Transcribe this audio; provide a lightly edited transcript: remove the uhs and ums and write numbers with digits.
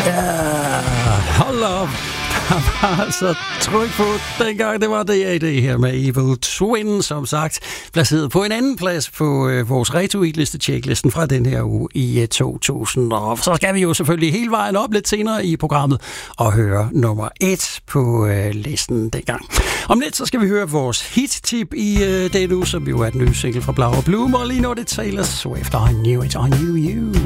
Hold op. Der var altså tryk på dengang. Det var det her med Evil Twin, som sagt. Placeret på en anden plads på vores Retweet-liste, checklisten fra den her uge i 2000. Og så skal vi jo selvfølgelig hele vejen op lidt senere i programmet og høre nummer 1 på listen dengang. Om lidt så skal vi høre vores hit-tip i denne uge, som jo er den nye single fra Blau og Bloom. Og lige nu er det Taylor Swift, I Knew It, I Knew You.